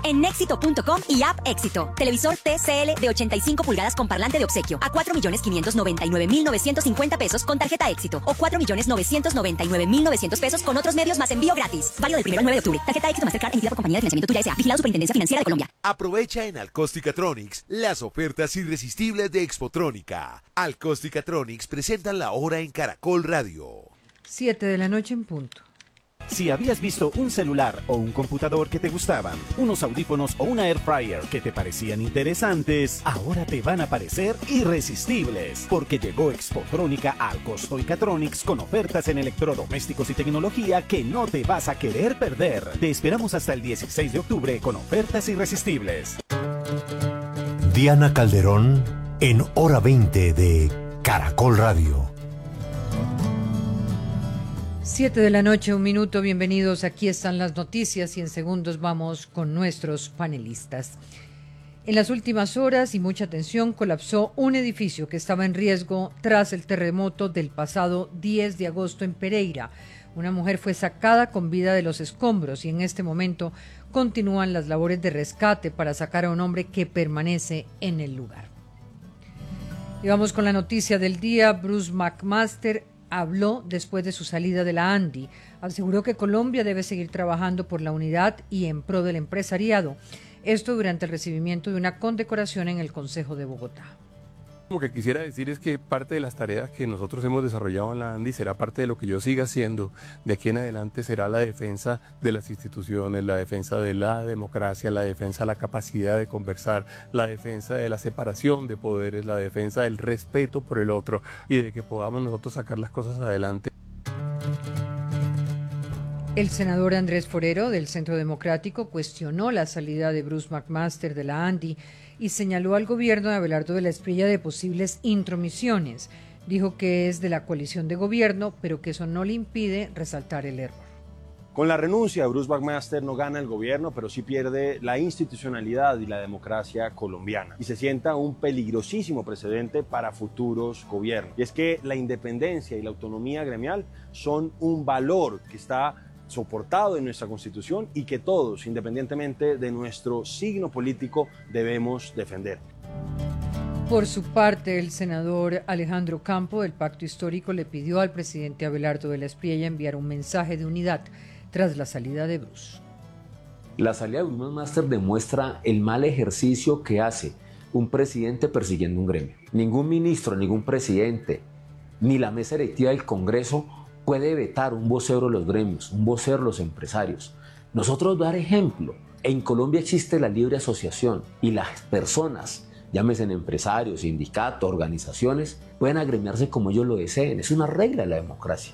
en Éxito.com y App Éxito. Televisor TCL de 85 pulgadas con parlante de obsequio a 4.599.950 pesos con tarjeta Éxito o 4.999.900 pesos con otros medios más envío gratis. Válido del 1 al 9 de octubre. Tarjeta Éxito Mastercard emitida por Compañía de Financiamiento Tuya S.A. Vigilado Superintendencia Financiera de Colombia. Aprovecha en Alcosticatronics las ofertas irresistibles de Expotrónica. Alcosticatronics presentan la hora en Caracol Radio. 7 de la noche en punto. Si habías visto un celular o un computador que te gustaban, unos audífonos o una air fryer que te parecían interesantes, ahora te van a parecer irresistibles, porque llegó Expotrónica a Alcostoicatronics con ofertas en electrodomésticos y tecnología que no te vas a querer perder. Te esperamos hasta el 16 de octubre con ofertas irresistibles. Diana Calderón en Hora 20 de Caracol Radio. 7 de la noche, 1 minuto, bienvenidos, aquí están las noticias y en segundos vamos con nuestros panelistas. En las últimas horas y mucha atención colapsó un edificio que estaba en riesgo tras el terremoto del pasado 10 de agosto en Pereira. Una mujer fue sacada con vida de los escombros y en este momento continúan las labores de rescate para sacar a un hombre que permanece en el lugar. Y vamos con la noticia del día. Bruce McMaster habló después de su salida de la ANDI. Aseguró que Colombia debe seguir trabajando por la unidad y en pro del empresariado. Esto durante el recibimiento de una condecoración en el Consejo de Bogotá. Lo que quisiera decir es que parte de las tareas que nosotros hemos desarrollado en la ANDI será parte de lo que yo siga haciendo. De aquí en adelante será la defensa de las instituciones, la defensa de la democracia, la defensa de la capacidad de conversar, la defensa de la separación de poderes, la defensa del respeto por el otro y de que podamos nosotros sacar las cosas adelante. El senador Andrés Forero del Centro Democrático cuestionó la salida de Bruce McMaster de la ANDI y señaló al gobierno de Abelardo de la Espriella de posibles intromisiones. Dijo que es de la coalición de gobierno, pero que eso no le impide resaltar el error. Con la renuncia de Bruce McMaster no gana el gobierno, pero sí pierde la institucionalidad y la democracia colombiana. Y se sienta un peligrosísimo precedente para futuros gobiernos. Y es que la independencia y la autonomía gremial son un valor que está soportado en nuestra Constitución y que todos, independientemente de nuestro signo político, debemos defender. Por su parte, el senador Alejandro Campo del Pacto Histórico le pidió al presidente Abelardo de la Espriella enviar un mensaje de unidad tras la salida de Bruce. La salida de Bruce McMaster demuestra el mal ejercicio que hace un presidente persiguiendo un gremio. Ningún ministro, ningún presidente, ni la mesa directiva del Congreso puede vetar un vocero de los gremios, un vocero de los empresarios. Nosotros dar ejemplo. En Colombia existe la libre asociación y las personas, llámese empresarios, sindicatos, organizaciones, pueden agremiarse como ellos lo deseen. Es una regla de la democracia.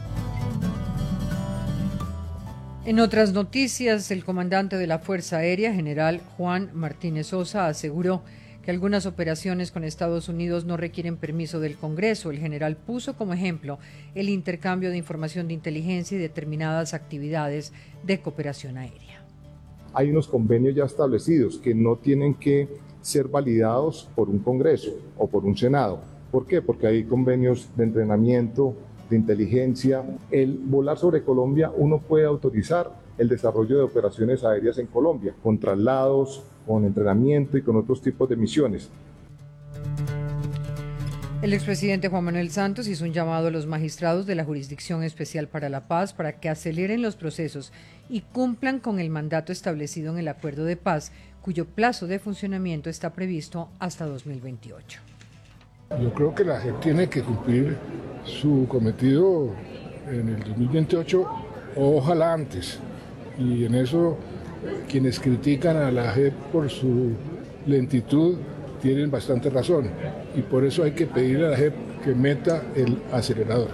En otras noticias, el comandante de la Fuerza Aérea, general Juan Martínez Sosa, aseguró que algunas operaciones con Estados Unidos no requieren permiso del Congreso. El general puso como ejemplo el intercambio de información de inteligencia y determinadas actividades de cooperación aérea. Hay unos convenios ya establecidos que no tienen que ser validados por un Congreso o por un Senado. ¿Por qué? Porque hay convenios de entrenamiento, de inteligencia. El volar sobre Colombia, uno puede autorizar el desarrollo de operaciones aéreas en Colombia, con traslados, con entrenamiento y con otros tipos de misiones. El expresidente Juan Manuel Santos hizo un llamado a los magistrados de la Jurisdicción Especial para la Paz para que aceleren los procesos y cumplan con el mandato establecido en el Acuerdo de Paz, cuyo plazo de funcionamiento está previsto hasta 2028. Yo creo que la JEP tiene que cumplir su cometido en el 2028, o ojalá antes. Y en eso, quienes critican a la JEP por su lentitud tienen bastante razón. Y por eso hay que pedirle a la JEP que meta el acelerador.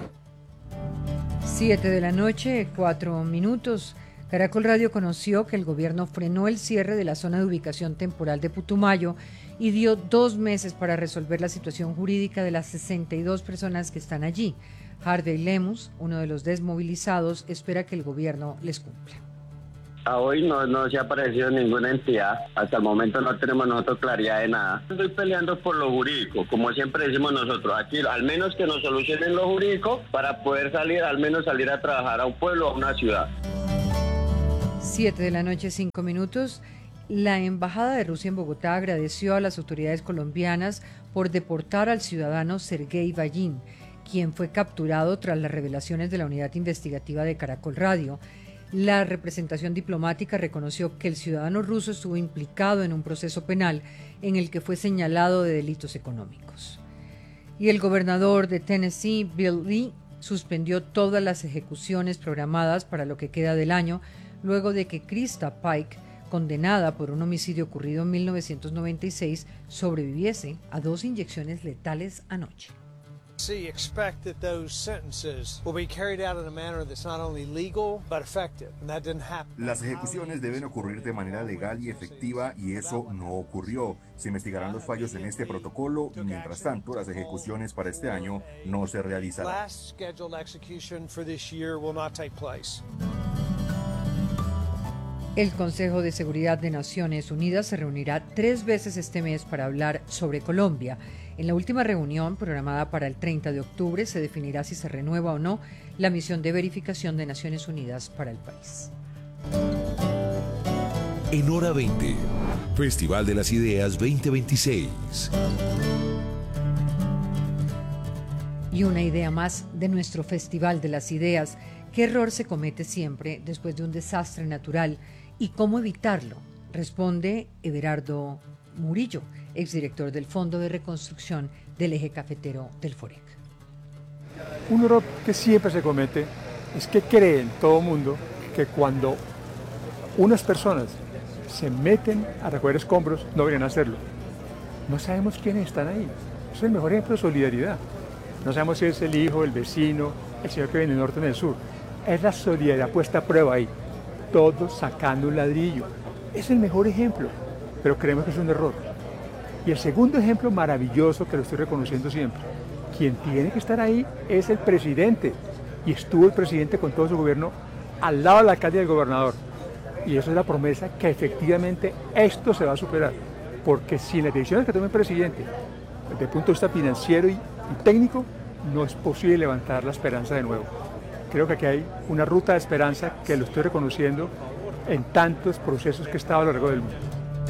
7 de la noche, 4 minutos. Caracol Radio conoció que el gobierno frenó el cierre de la zona de ubicación temporal de Putumayo y dio 2 meses para resolver la situación jurídica de las 62 personas que están allí. Harvey Lemus, uno de los desmovilizados, espera que el gobierno les cumpla. A hoy no se ha aparecido ninguna entidad, hasta el momento no tenemos nosotros claridad de nada. Estoy peleando por lo jurídico, como siempre decimos nosotros, aquí al menos que nos solucionen lo jurídico para poder salir, al menos salir a trabajar a un pueblo o a una ciudad. 7 de la noche, 5 minutos. La Embajada de Rusia en Bogotá agradeció a las autoridades colombianas por deportar al ciudadano Sergei Vallín, quien fue capturado tras las revelaciones de la unidad investigativa de Caracol Radio. La representación diplomática reconoció que el ciudadano ruso estuvo implicado en un proceso penal en el que fue señalado de delitos económicos. Y el gobernador de Tennessee, Bill Lee, suspendió todas las ejecuciones programadas para lo que queda del año, luego de que Krista Pike, condenada por un homicidio ocurrido en 1996, sobreviviese a 2 inyecciones letales anoche. Expect that those sentences will be carried out in a manner that's not only legal but effective, and that didn't happen. Las ejecuciones deben ocurrir de manera legal y efectiva, y eso no ocurrió. Se investigarán los fallos en este protocolo y, mientras tanto, las ejecuciones para este año no se realizarán. Last scheduled execution for this year will not take place. El Consejo de Seguridad de Naciones Unidas se reunirá 3 veces este mes para hablar sobre Colombia. En la última reunión, programada para el 30 de octubre, se definirá si se renueva o no la misión de verificación de Naciones Unidas para el país. En Hora 20, Festival de las Ideas 2026. Y una idea más de nuestro Festival de las Ideas. ¿Qué error se comete siempre después de un desastre natural y cómo evitarlo? Responde Everardo Murillo, exdirector del Fondo de Reconstrucción del Eje Cafetero del FOREC. Un error que siempre se comete es que creen todo el mundo que cuando unas personas se meten a recoger escombros no deberían hacerlo. No sabemos quiénes están ahí. Es el mejor ejemplo de solidaridad. No sabemos si es el hijo, el vecino, el señor que viene del norte o del sur. Es la solidaridad puesta a prueba ahí. Todos sacando un ladrillo. Es el mejor ejemplo, pero creemos que es un error. Y el segundo ejemplo maravilloso, que lo estoy reconociendo siempre, quien tiene que estar ahí es el presidente. Y estuvo el presidente con todo su gobierno al lado del alcalde y del gobernador. Y eso es la promesa que efectivamente esto se va a superar. Porque sin las decisiones que tome el presidente, desde el punto de vista financiero y técnico, no es posible levantar la esperanza de nuevo. Creo que aquí hay una ruta de esperanza que lo estoy reconociendo en tantos procesos que he estado a lo largo del mundo.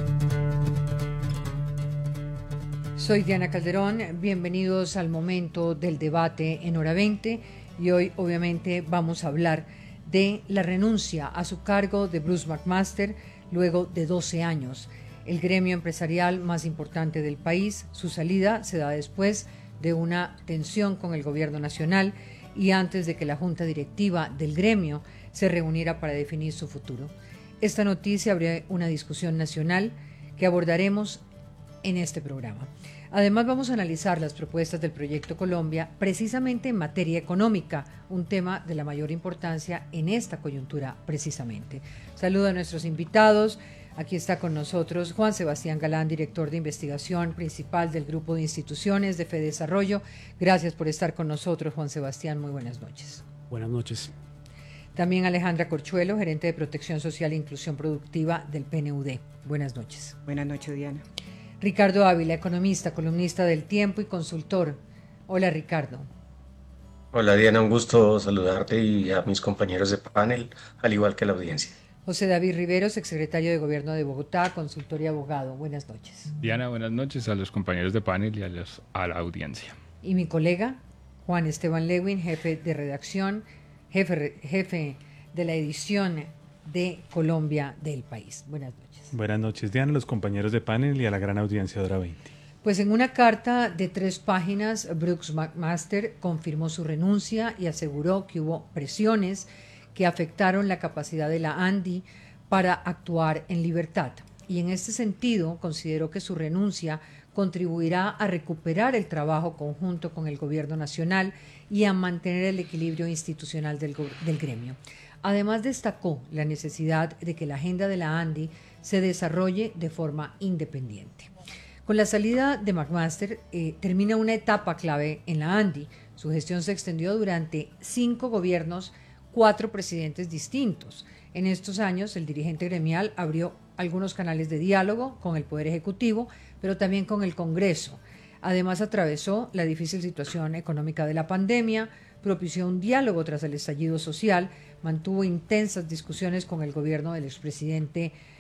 Soy Diana Calderón, bienvenidos al momento del debate en Hora 20 y hoy obviamente vamos a hablar de la renuncia a su cargo de Bruce McMaster luego de 12 años. El gremio empresarial más importante del país, su salida se da después de una tensión con el gobierno nacional y antes de que la junta directiva del gremio se reuniera para definir su futuro. Esta noticia abre una discusión nacional que abordaremos en este programa. Además, vamos a analizar las propuestas del Proyecto Colombia precisamente en materia económica, un tema de la mayor importancia en esta coyuntura precisamente. Saludo a nuestros invitados. Aquí está con nosotros Juan Sebastián Galán, director de investigación principal del Grupo de Instituciones de FEDesarrollo. Gracias por estar con nosotros, Juan Sebastián. Muy buenas noches. Buenas noches. También Alejandra Corchuelo, gerente de Protección Social e Inclusión Productiva del PNUD. Buenas noches. Buenas noches, Diana. Ricardo Ávila, economista, columnista del Tiempo y consultor. Hola, Ricardo. Hola, Diana, un gusto saludarte y a mis compañeros de panel, al igual que la audiencia. José David Riveros, exsecretario de Gobierno de Bogotá, consultor y abogado. Buenas noches. Diana, buenas noches a los compañeros de panel y a la audiencia. Y mi colega, Juan Esteban Lewin, jefe de redacción, jefe de la edición de Colombia del País. Buenas noches. Buenas noches, Diana, a los compañeros de panel y a la gran audiencia de Hora 20. Pues en una carta de 3 páginas, Bruce McMaster confirmó su renuncia y aseguró que hubo presiones que afectaron la capacidad de la ANDI para actuar en libertad. Y en este sentido, consideró que su renuncia contribuirá a recuperar el trabajo conjunto con el gobierno nacional y a mantener el equilibrio institucional del gremio. Además, destacó la necesidad de que la agenda de la ANDI se desarrolle de forma independiente. Con la salida de McMaster termina una etapa clave en la ANDI. Su gestión se extendió durante 5 gobiernos, 4 presidentes distintos. En estos años, el dirigente gremial abrió algunos canales de diálogo con el Poder Ejecutivo, pero también con el Congreso. Además, atravesó la difícil situación económica de la pandemia, propició un diálogo tras el estallido social, mantuvo intensas discusiones con el gobierno del expresidente